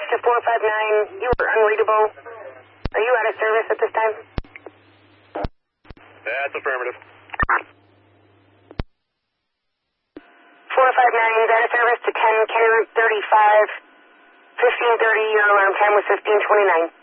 to 459. You were unreadable. Are you out of service at this time? That's affirmative. 459 is out of service to 10 County Route 35. 1530, your alarm time was 1529.